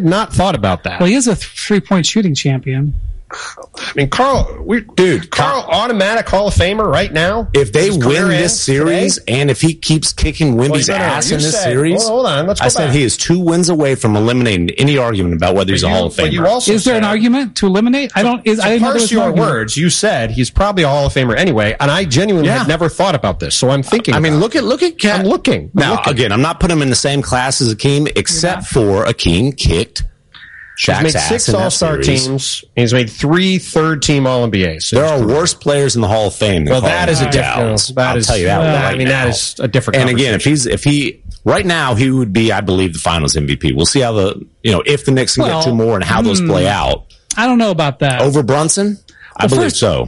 not thought about that. Well, he is a 3-point shooting champion. I mean, Carl automatic Hall of Famer right now. If they win this series, and if he keeps kicking Wemby's ass in this series, hold on, let's go back. I said he is 2 wins away from eliminating any argument about whether he's a Hall of Famer. Is there an argument to eliminate? I didn't know there was your words. You said he's probably a Hall of Famer anyway, and I genuinely had never thought about this. So I'm thinking. I mean, look at Cat. I'm looking. Again, I'm not putting him in the same class as Akeem, except for Akeem kicked Shaq's ass. He's made 6 All-Star teams. He's made 3 third-team All-NBAs. There are worse players in the Hall of Fame. Well, that is a different. That is a different. And again, if he right now he would be, I believe, the Finals MVP. We'll see how if the Knicks can get 2 more and how those play out. I don't know about that over Brunson. I believe so.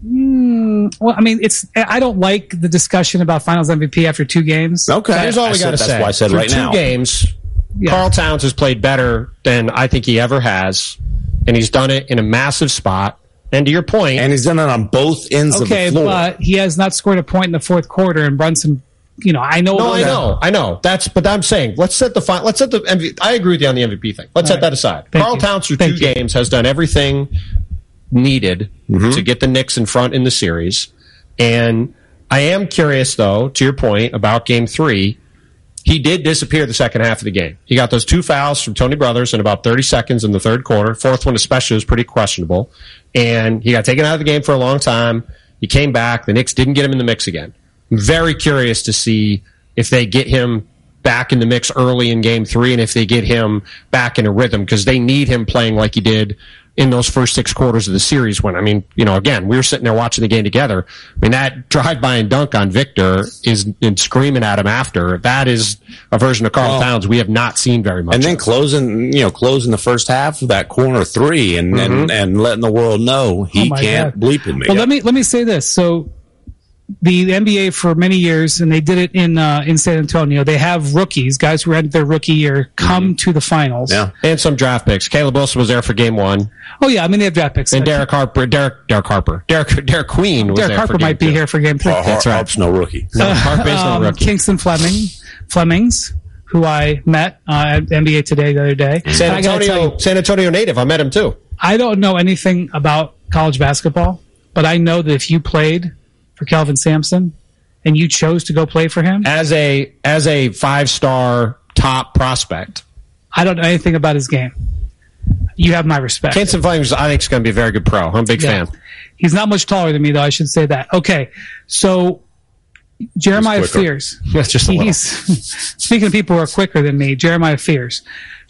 Well, I mean, I don't like the discussion about Finals MVP after 2 games. Okay, here's all we got to say. That's why I said right now. 2 games. Yeah. Karl Towns has played better than I think he ever has, and he's done it in a massive spot. And to your point, and he's done it on both ends of the floor. But he has not scored a point in the fourth quarter. And Brunson, I know. I know. But I'm saying let's set the MVP. I agree with you on the MVP thing. Let's set that aside. Karl Towns through 2 games has done everything needed to get the Knicks in front in the series. And I am curious, though, to your point about Game 3. He did disappear the second half of the game. He got those 2 fouls from Tony Brothers in about 30 seconds in the third quarter. Fourth one especially was pretty questionable. And he got taken out of the game for a long time. He came back. The Knicks didn't get him in the mix again. I'm very curious to see if they get him back in the mix early in Game 3 and if they get him back in a rhythm, because they need him playing like he did in those first 6 quarters of the series when, again, we were sitting there watching the game together. I mean, that drive-by and dunk on Victor and screaming at him after, that is a version of Karl Towns we have not seen very much. And then closing the first half of that corner 3 and letting the world know he can't bleep in me. Well, let me say this. So the NBA for many years, and they did it in San Antonio, they have rookies, guys who had their rookie year, come to the finals. Yeah, and some draft picks. Caleb Wilson was there for Game 1. Oh, yeah, I mean, they have draft picks. And Derek Queen was Derek there Harper for Game might be 2. here for Game 3. That's right. Harp's no rookie. No, Harp is no rookie. Kingston Flemings, who I met at NBA Today the other day. San Antonio native. I met him, too. I don't know anything about college basketball, but I know that if you played for Kelvin Sampson and you chose to go play for him as a 5-star top prospect, I don't know anything about his game. You have my respect. Kingston Flemings, I think, is going to be a very good pro. I'm a big fan. He's not much taller than me, though. I should say that. Okay, so Jeremiah Fears. That's just a little. Speaking of people who are quicker than me, Jeremiah Fears,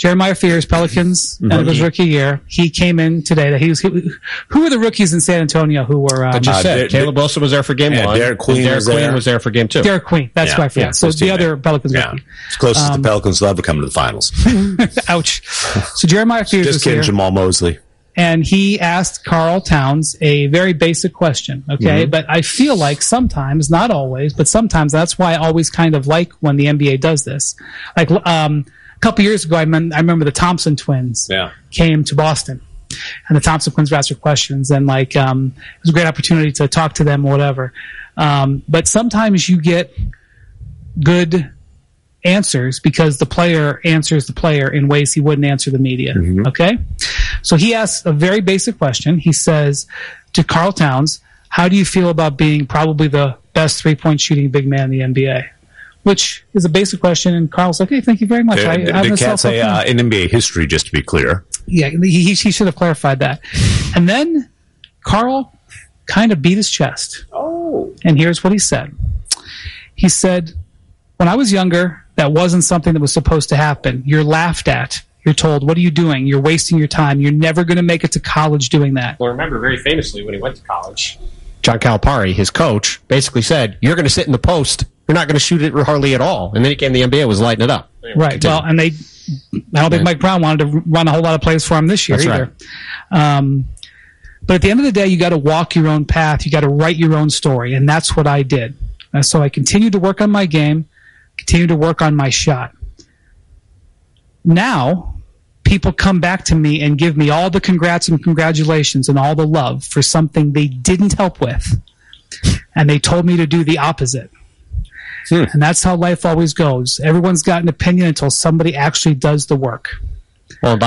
Pelicans, end of his rookie year. He came in today. Who were the rookies in San Antonio who were? Caleb Wilson was there for Game 1. Derek Queen was there for Game 2. Derek Queen, that's who I forgot. So the other Pelicans rookie. It's closest the Pelicans will ever come to the finals. Ouch. So Jeremiah Fears just kidding, Jamal Mosley. And he asked Karl Towns a very basic question, okay? But I feel like sometimes, not always, but sometimes that's why I always kind of like when the NBA does this. Like a couple years ago, I remember the Thompson twins came to Boston. And the Thompson twins were asked their questions. And it was a great opportunity to talk to them or whatever. But sometimes you get good answers because the player answers the player in ways he wouldn't answer the media. Okay? So he asks a very basic question. He says to Karl Towns, how do you feel about being probably the best 3-point shooting big man in the NBA? Which is a basic question, and Carl's like, hey, thank you very much. Did Cat say in NBA history, just to be clear? Yeah, he should have clarified that. And then Karl kind of beat his chest. Oh. And here's what he said. He said, when I was younger, that wasn't something that was supposed to happen. You're laughed at. You're told, what are you doing? You're wasting your time. You're never going to make it to college doing that. Well, remember very famously when he went to college, John Calipari, his coach, basically said, you're going to sit in the post. You're not going to shoot it hardly at all. And then he came to the NBA, was lighting it up. Right. Continue. Well, and I don't think Mike Brown wanted to run a whole lot of plays for him this year either. Right. But at the end of the day, you got to walk your own path. You got to write your own story. And that's what I did. And so I continued to work on my game, continued to work on my shot. Now, people come back to me and give me all the congrats and congratulations and all the love for something they didn't help with. And they told me to do the opposite. And that's how life always goes. Everyone's got an opinion until somebody actually does the work. Well,